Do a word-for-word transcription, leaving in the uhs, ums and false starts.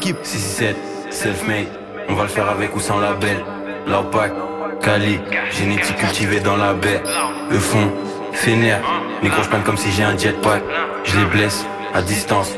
l'équipe. six sept, self-made, on va le faire avec ou sans label. L'Aupac, Cali, génétique cultivée dans la baie. Eux font, fénère, négro j'plane comme si j'ai un jetpack. Je les blesse, à distance,